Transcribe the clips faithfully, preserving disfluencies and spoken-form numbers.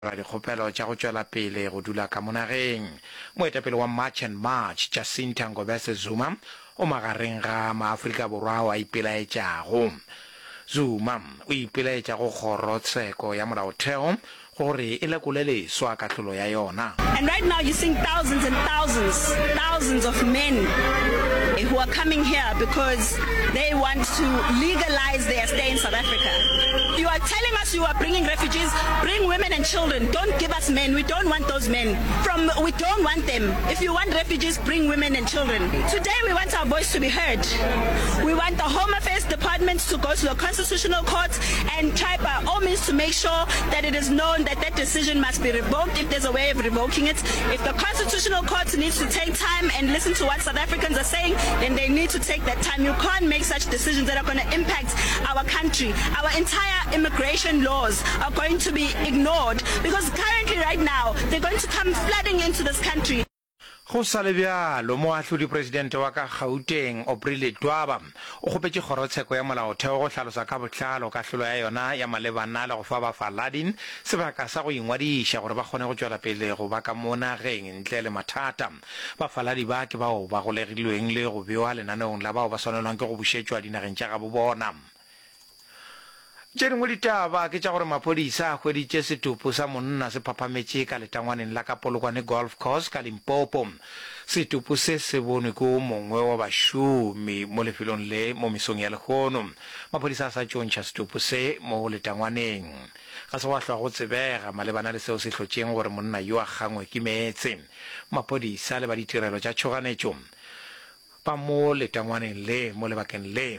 ra dikgopelo tša go tšwela pele go dula ka monageng. Moetapele wa March and March Jacinta Ngobese Zuma o magareng ga maAfrika Borwa wa ipelaetšago. Zuma o ipelaetša go kgorotsheko ya molaotheo gore e lekole leswa katlholo ya yona. And right now you're seeing thousands and thousands, thousands of men who are coming here because they want to legalize their stay in South Africa. You are telling us you are bringing refugees, bring women and children. Don't give us men. We don't want those men. From we don't want them. If you want refugees, bring women and children. Today we want our voice to be heard. We want the Home Affairs Department to go to the Constitutional Court and try by all means to make sure that it is known that that decision must be revoked if there's a way of revoking it. If the Constitutional Court needs to take time and listen to what South Africans are saying, then they need to take that time. You can't make such decisions that are going to impact our country. Our entire immigration laws are going to be ignored because currently right now they're going to come flooding into this country. Go sa le bjalo moahlodi presidente wa ka Gauteng Oprile Twaba o gopetse kgorotsheko ya molaotheo go hlalosa ka botlalo kahlolo ya yona ya malebana le go fa bafaladin sebaka sa go ingwadiša gore ba kgone go tšwela pele go ba ka monageng ntle le mathata. Bafaladi ba ke bao ba go legilweng le go bewa lenaneong la bao ba swanelwang ke go bušetšwa dinageng tša gabo bona. Jeneng ditaba ke tša gore maphodisa a hweditše setopo sa monna se phaphametše ka letangwaneng la ka Polokwane Golf Course ka Limpopo. Setopo se se bonwe ke mongwe wa bašomi mo lefelong le mo mesong ya Lekgono. Maphodisa a sa tšontšha setopo se mo letangwaneng. Ga se go hlwa go tsebega malebana le seo se hlotšeng gore monna yo a gangwe ke meetse. Maphodisa le ba ditirelo tša tšhoganetšo ba mo letangwaneng le mo lebakeng le.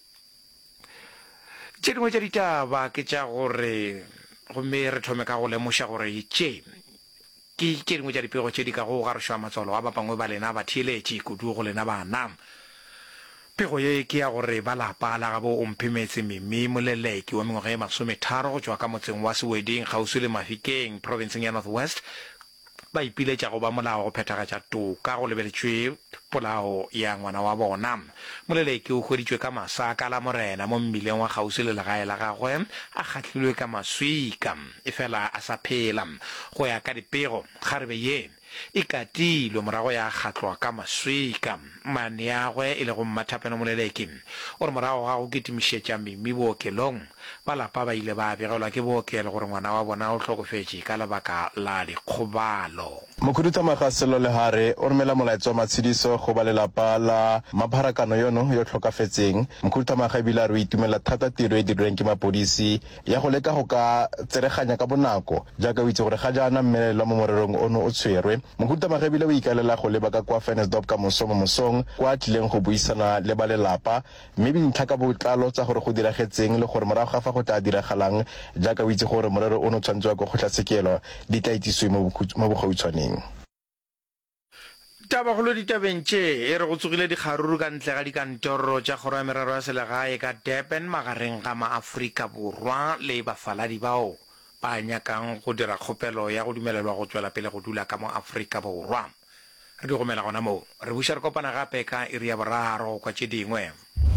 Tše dingwe tša ditaba ke tša gore gomme re thome ka go lemoša gore tše ke tše dingwe tša dipego tše di ka go garošwa matswalo a ba bangwe ba lena ba theeletše kudu go lena bana. Pego ye ke ya gore ba lapa la gabo o mphemetse Mimi Moleleki wa mengwaga ye masometharo go tšwa ka motseng wa Seweding kgauswi le Mafikeng provinceng ya North West ba ipiletša go ba molao go phethagatša toka go lebeletšwe polao ya ngwana wa bona. Moleleki o hweditšwe ka masaka la morena mo mmileng wa kgauswi le legae la gagwe a kgahlilwe ka maswika efela a sa phela go ya ka dipego kgarebe ye e katilwe morago ya kgatlwa ka maswika. Mane yagwe e le go mmathapeno Moleleki gore morago ga go ketimišetša Mimi bookelong ba lapa ba ile ba begelwa ke bookelo gore ngwana wa bona o hlokofetše ka lebaka la dikgobalo. Mokhuduthamaga Sello Lehare o romela molaetsa wa matshediso go ba lelapa la mapharakano yono yo tlhokafetseng. Mokhuduthamaga ebile a re o itumela thata tiro e dirilweng ke mapodisi ya go leka go ka tsereganya ka bonako jaaka o itse gore ga jaana mmelelwa mo morerong ono o tshwerwe. Mokhuduthamaga ebile o ikaelela go leba ka kwa Ventersdorp ka moso mo mosong kwa tlileng go buisana le ba lelapa mme dintlha ka botlalo tsa gore go diragetseng le gore morago ga fa go tla diragalang jaaka o itse gore morero ono tshwanetse wa go kgotlatshekelo di tla itsisiwe mo bogautshwaneng. Tabagolo ditabeng tše e re go tsogile dikgaruru ka ntle ga dikantoro tša kgoro ya merero ya selegae ka Durban magareng ga maAfrika Borwa le bafaladi bao ba nyakang go dira kgopelo ya go dumelelwa go tšwela pele go dula ka mo Afrika Borwa. Re di gomela gona moo re buša re kopana gape ka iri ya boraro kwa tše dingwe.